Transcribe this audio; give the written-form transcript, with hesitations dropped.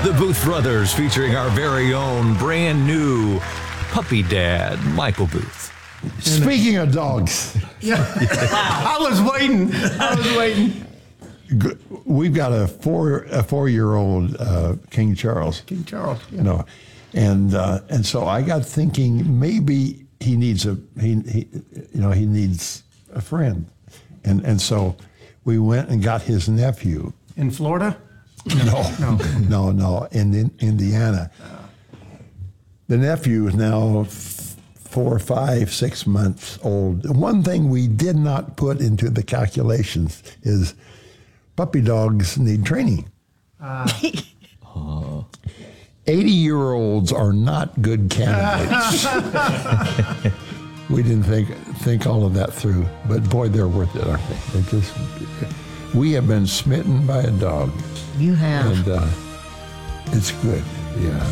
The Booth Brothers featuring our very own brand new puppy dad, Michael Booth. Speaking of dogs, I was waiting. we've got a 4-year-old King Charles. King Charles. You know, and so I got thinking maybe he needs he needs a friend, and so we went and got his nephew. In Florida? No, in Indiana. The nephew is now 4, 5, 6 months old. One thing we did not put into the calculations is puppy dogs need training. 80-year-olds are not good candidates. We didn't think all of that through, but boy, they're worth it, aren't they? We have been smitten by a dog. You have. And it's good, yeah.